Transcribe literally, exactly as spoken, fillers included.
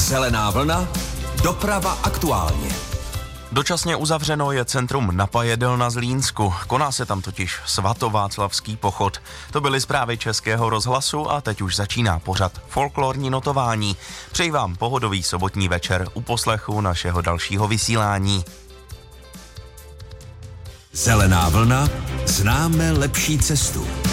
Zelená vlna, doprava aktuálně. Dočasně uzavřeno je centrum napajedel na Zlínsku. Koná se tam totiž svatováclavský pochod. To byly zprávy Českého rozhlasu a teď už začíná pořad Folklorní notování. Přeji vám pohodový sobotní večer u poslechu našeho dalšího vysílání. Zelená vlna, známe lepší cestu.